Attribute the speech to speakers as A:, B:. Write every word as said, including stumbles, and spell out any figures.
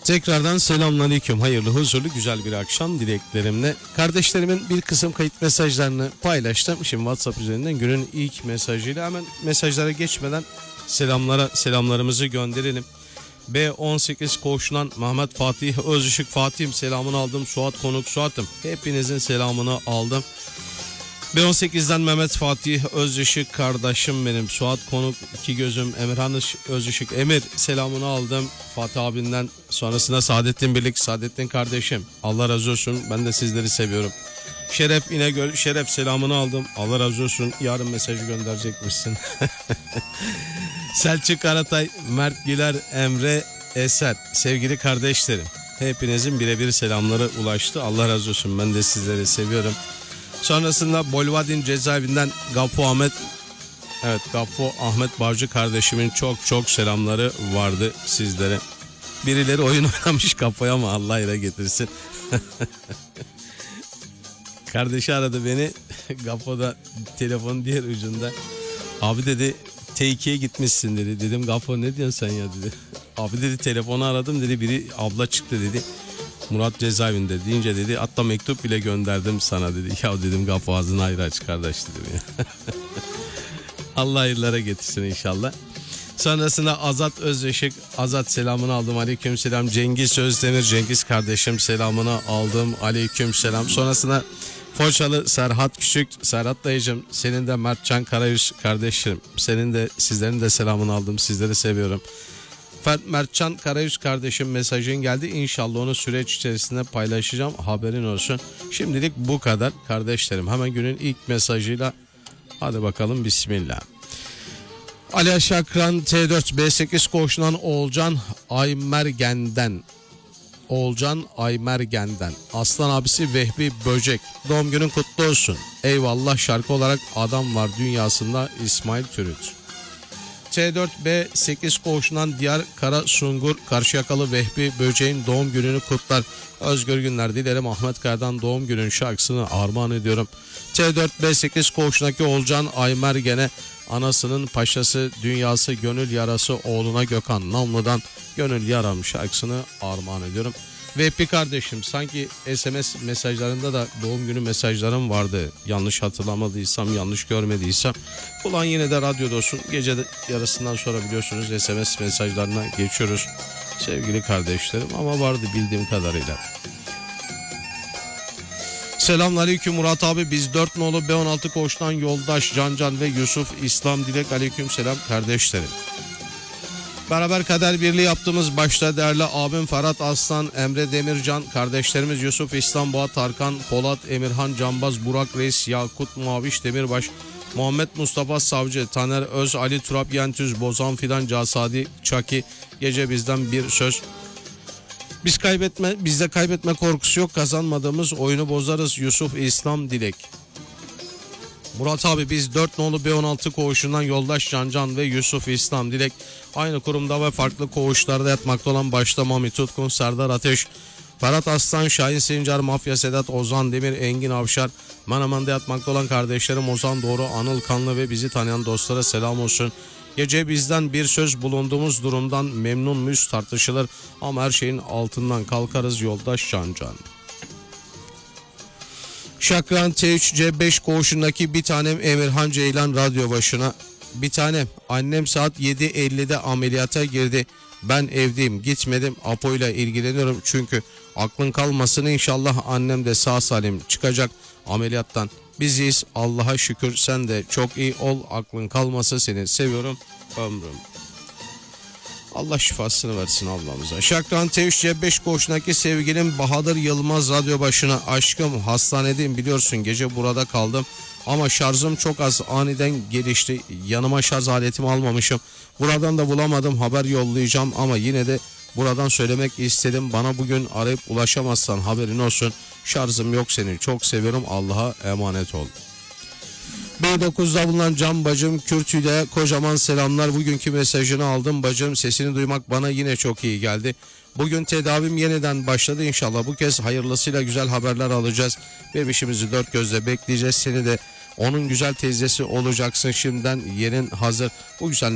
A: Tekrardan selamünaleyküm. Hayırlı, huzurlu, güzel bir akşam dileklerimle. Kardeşlerimin bir kısım kayıt mesajlarını paylaştım. Şimdi WhatsApp üzerinden günün ilk mesajıyla hemen mesajlara geçmeden selamlara selamlarımızı gönderelim. B on sekiz Koğuş'tan Mehmet Fatih Özışık Fatih'im selamını aldım. Suat Konuk Suat'ım. Hepinizin selamını aldım. B on sekizden Mehmet Fatih Özışık kardeşim benim. Suat Konuk iki gözüm Emirhan Özışık Emir selamını aldım. Fatih abinden sonrasında Saadettin Birlik Saadettin kardeşim. Allah razı olsun, ben de sizleri seviyorum. Şeref İnegöl Şeref selamını aldım. Allah razı olsun, yarın mesajı gönderecekmişsin. Selçuk Karatay Mert Güler Emre Eser sevgili kardeşlerim. Hepinizin birebir selamları ulaştı. Allah razı olsun, ben de sizleri seviyorum. Sonrasında Bolvadin cezaevinden Gaffo Ahmet, evet Gaffo Ahmet Barcı kardeşimin çok çok selamları vardı sizlere. Birileri oyun oynamış kafaya ama Allah ire getirsin. Kardeşi aradı beni, Gaffo'da telefonun diğer ucunda. Abi dedi T iki'ye gitmişsin dedi. Dedim Gaffo ne diyorsun sen ya dedi. Abi dedi telefonu aradım dedi, biri abla çıktı dedi. Murat cezaevinde deyince dedi hatta mektup bile gönderdim sana dedi. Ya dedim Gaffo ağzını ayrı aç kardeş dedim ya. Allah hayırlara getirsin inşallah. Sonrasında Azat Özışık Azat selamını aldım. Aleyküm selam. Cengiz Özdemir Cengiz kardeşim selamını aldım. Aleyküm selam. Sonrasında Foçalı Serhat Küçük Serhat dayıcım, senin de Mertcan Karayüz kardeşim, senin de sizlerin de selamını aldım. Sizleri seviyorum. Mertcan Karayüz kardeşim mesajın geldi. İnşallah onu süreç içerisinde paylaşacağım. Haberin olsun. Şimdilik bu kadar kardeşlerim. Hemen günün ilk mesajıyla hadi bakalım bismillah. Ali Şakran T dört B sekiz Koğuş'tan Oğulcan Aymergen'den Oğulcan Aymergen'den Aslan abisi Vehbi Böcek, doğum günün kutlu olsun. Eyvallah şarkı olarak Adam Var Dünyasında İsmail Türüt. T dört B sekiz Koğuş'tan Diyar Kara Sungur Karşıyakalı Vehbi Böceğin doğum gününü kutlar. Özgür günler dilerim. Ahmet Kaya'dan doğum günün şarkısını armağan ediyorum. T dört B sekiz Koğuş'taki Oğulcan Aymergen'e anasının paşası dünyası gönül yarası oğluna Gökhan Namlı'dan Gönül Yaram şarkısını armağan ediyorum. Ve bir kardeşim sanki S M S mesajlarında da doğum günü mesajlarım vardı. Yanlış hatırlamadıysam, yanlış görmediysem. Ulan yine de radyoda olsun. Gece yarısından sonra biliyorsunuz S M S mesajlarına geçiyoruz. Sevgili kardeşlerim ama vardı bildiğim kadarıyla. Selamünaleyküm Murat abi, biz dört nolu B on altı Koğuş'tan Yoldaş Cancan ve Yusuf İslam Dilek aleyküm selam kardeşlerim. Beraber kader birliği yaptığımız başta değerli abim Ferhat Aslan, Emre Demircan, kardeşlerimiz Yusuf İslam, Boğa Tarkan, Polat, Emirhan Canbaz, Burak Reis, Yakut Maviş Demirbaş, Muhammed Mustafa Savcı, Taner Öz, Ali Turap Yentüz, Bozan Fidan, Casadi Çaki, gece bizden bir söz. Biz kaybetme, bizde kaybetme korkusu yok, kazanmadığımız oyunu bozarız. Yusuf İslam Dilek. Murat abi biz dört nolu B on altı Koğuş'undan Yoldaş Cancan ve Yusuf İslam Dilek aynı kurumda ve farklı koğuşlarda yatmakta olan başta Mami Tutkun, Serdar Ateş, Ferhat Aslan, Şahin Sincar, Mafya Sedat, Ozan Demir, Engin Avşar, Manaman'da yatmakta olan kardeşlerim Ozan Doğru, Anıl Kanlı ve bizi tanıyan dostlara selam olsun. Gece bizden bir söz, bulunduğumuz durumdan memnun muyuz tartışılır ama her şeyin altından kalkarız. Yoldaş Cancan. Şakran T üç C beş Koğuşu'ndaki bir tanem Emirhan Ceylan radyo başına. Bir tanem annem saat yedi ellide ameliyata girdi. Ben evdeyim, gitmedim, Apo ile ilgileniyorum çünkü aklın kalmasın, inşallah annem de sağ salim çıkacak ameliyattan. Biziz Allah'a şükür, sen de çok iyi ol, aklın kalmasın, seni seviyorum ömrüm. Allah şifasını versin ablamıza. Şakran T üç C beş Koğuşu'ndaki sevgilim Bahadır Yılmaz radyo başına. Aşkım hastanedeyim biliyorsun, gece burada kaldım ama şarjım çok az, aniden gelişti, yanıma şarj aletimi almamışım, buradan da bulamadım, haber yollayacağım ama yine de buradan söylemek istedim, bana bugün arayıp ulaşamazsan haberin olsun, şarjım yok, seni çok seviyorum, Allah'a emanet ol. B dokuzda bulunan Can bacım Kürtü'de kocaman selamlar. Bugünkü mesajını aldım bacım, sesini duymak bana yine çok iyi geldi. Bugün tedavim yeniden başladı, inşallah bu kez hayırlısıyla güzel haberler alacağız. Bebişimizi dört gözle bekleyeceğiz, seni de onun güzel teyzesi olacaksın, şimdiden yerin hazır. Bu güzel